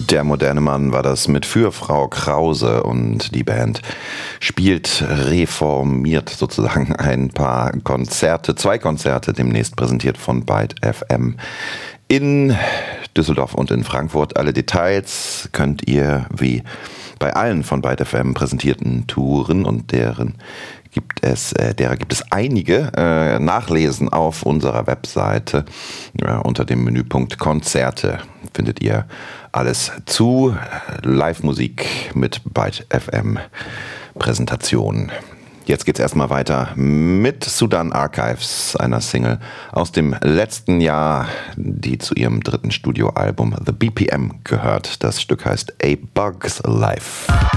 Der moderne Mann war das mit Für Frau Krause, und die Band spielt reformiert sozusagen ein paar Konzerte, 2 Konzerte demnächst präsentiert von Byte FM in Düsseldorf und in Frankfurt. Alle Details könnt ihr wie bei allen von Byte FM präsentierten Touren, und derer gibt es einige, nachlesen auf unserer Webseite. Unter dem Menüpunkt Konzerte findet ihr alles zu Live-Musik mit Byte FM Präsentationen. Jetzt geht's erstmal weiter mit Sudan Archives, einer Single aus dem letzten Jahr, die zu ihrem 3. Studioalbum The BPM gehört. Das Stück heißt A Bug's Life.